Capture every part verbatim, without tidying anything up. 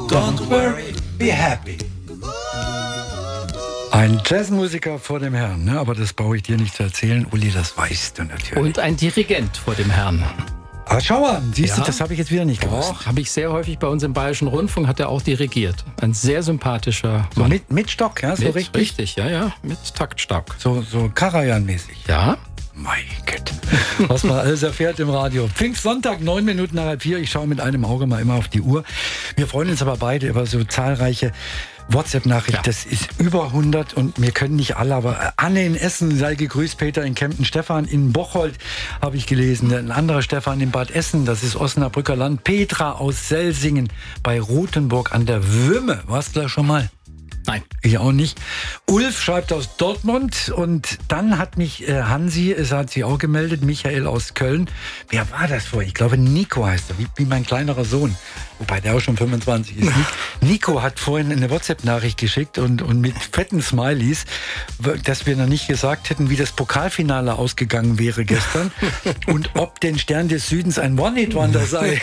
Don't worry, be happy. Ein Jazzmusiker vor dem Herrn, ne? Aber das brauche ich dir nicht zu erzählen. Uli, das weißt du natürlich. Und ein Dirigent vor dem Herrn. Aber schau mal, siehst Ja. du, das habe ich jetzt wieder nicht gewusst. Doch, habe ich sehr häufig bei uns im Bayerischen Rundfunk, hat er auch dirigiert. Ein sehr sympathischer So Mann. mit, mit Stock, ja, so Mit, richtig? Richtig, ja, ja, mit Taktstock. So, so Karajan-mäßig. Ja, Mein Gott, was man alles erfährt im Radio. Pfingstsonntag, neun Minuten nach halb vier. Ich schaue mit einem Auge mal immer auf die Uhr. Wir freuen uns aber beide über so zahlreiche WhatsApp-Nachrichten. Ja. Das ist über hundert und wir können nicht alle, aber Anne in Essen, sei gegrüßt, Peter in Kempten, Stefan in Bocholt habe ich gelesen, ein anderer Stefan in Bad Essen, das ist Osnabrücker Land, Petra aus Selsingen bei Rothenburg an der Wümme. Warst du da schon mal? nein. Ich auch nicht. Ulf schreibt aus Dortmund und dann hat mich äh, Hansi, es hat sich auch gemeldet, Michael aus Köln. Wer war das vorher? Ich glaube Nico heißt er, wie, wie mein kleinerer Sohn. Wobei der auch schon fünfundzwanzig ist. Nico hat vorhin eine WhatsApp-Nachricht geschickt und, und mit fetten Smileys, dass wir noch nicht gesagt hätten, wie das Pokalfinale ausgegangen wäre gestern und ob den Stern des Südens ein One-Hit-Wonder sei.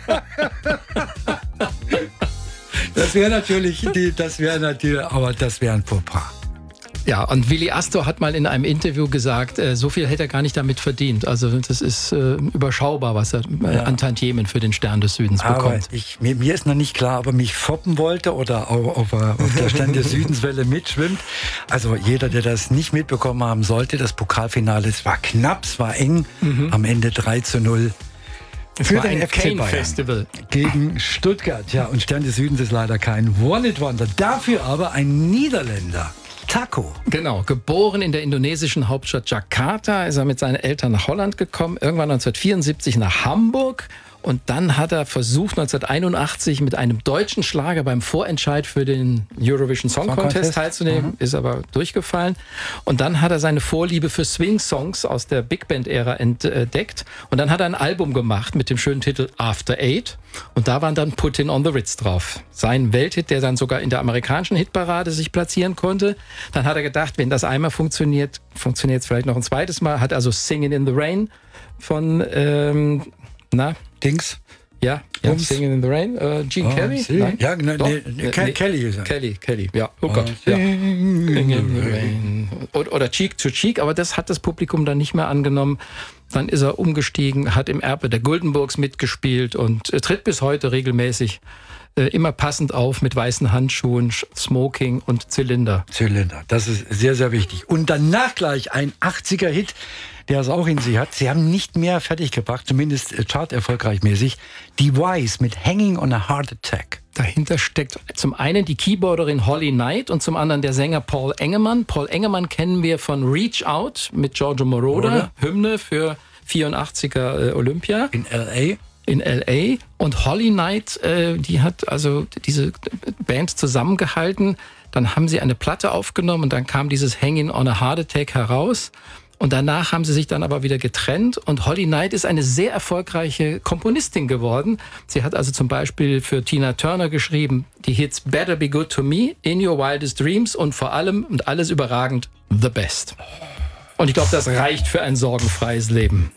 Das wäre natürlich, die, das wäre natürlich, aber das wäre ein Fauxpas. Ja, und Willi Astor hat mal in einem Interview gesagt, äh, so viel hätte er gar nicht damit verdient. Also das ist äh, überschaubar, was er äh, Ja. an Tantiemen für den Stern des Südens Aber bekommt. ich, mir, mir ist noch nicht klar, ob er mich foppen wollte oder auf, auf, auf der Stern des Südenswelle mitschwimmt. Also jeder, der das nicht mitbekommen haben sollte, das Pokalfinale, es war knapp, es war eng, Mhm. am Ende drei zu null. Es Für war den ein F C Bayern Kane-Festival. gegen Stuttgart. Ja, und Stern des Südens ist leider kein One-Hit-Wonder. Dafür aber ein Niederländer. Taco. Genau, geboren in der indonesischen Hauptstadt Jakarta, ist er mit seinen Eltern nach Holland gekommen, irgendwann neunzehnhundertvierundsiebzig nach Hamburg und dann hat er versucht neunzehnhunderteinundachtzig mit einem deutschen Schlager beim Vorentscheid für den Eurovision Song, Song Contest, Contest. teilzunehmen, ist aber durchgefallen und dann hat er seine Vorliebe für Swing-Songs aus der Big Band-Ära entdeckt und dann hat er ein Album gemacht mit dem schönen Titel After Eight und da waren dann Puttin' on the Ritz drauf. Sein Welthit, der dann sogar in der amerikanischen Hitparade sich platzieren konnte. Dann hat er gedacht, wenn das einmal funktioniert, funktioniert es vielleicht noch ein zweites Mal. Hat also Singin' in the Rain von, ähm, na, Dings. ja, ja Bums. Singin' in the Rain, äh, Gene Oh, Kelly? sie- Nein? ja, ne, Doch? ne, ne, Ke- Kelly ist er. Kelly, Kelly, ja. Oh Gott, ja. Singin' in the Rain. Oder, oder Cheek to Cheek, aber das hat das Publikum dann nicht mehr angenommen. Dann ist er umgestiegen, hat im Erbe der Guldenburgs mitgespielt und äh, tritt bis heute regelmäßig äh, immer passend auf mit weißen Handschuhen, Sch- Smoking und Zylinder. Zylinder, das ist sehr, sehr wichtig. Und danach gleich ein achtziger-Hit, der es auch in sich hat. Sie haben nicht mehr fertiggebracht, zumindest äh, charterfolgreich mäßig. Die Wise mit Hanging on a Heart Attack. Dahinter steckt zum einen die Keyboarderin Holly Knight und zum anderen der Sänger Paul Engemann. Paul Engemann kennen wir von Reach Out mit Giorgio Moroder, Moroder. Hymne für vierundachtziger äh, Olympia In L A. in L A. Und Holly Knight, äh, die hat also diese Band zusammengehalten. Dann haben sie eine Platte aufgenommen und dann kam dieses Hanging on a Heart Attack heraus. Und danach haben sie sich dann aber wieder getrennt. Und Holly Knight ist eine sehr erfolgreiche Komponistin geworden. Sie hat also zum Beispiel für Tina Turner geschrieben, die Hits Better Be Good to Me, In Your Wildest Dreams und vor allem und alles überragend The Best. Und ich glaube, das reicht für ein sorgenfreies Leben.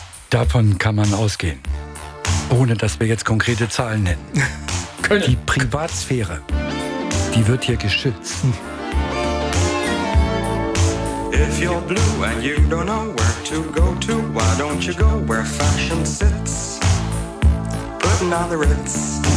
Davon kann man ausgehen. Ohne dass wir jetzt konkrete Zahlen nennen. Die Privatsphäre, die wird hier geschützt. If you're blue and you don't know where to go to, why don't you go where fashion sits? Putting on the Ritz.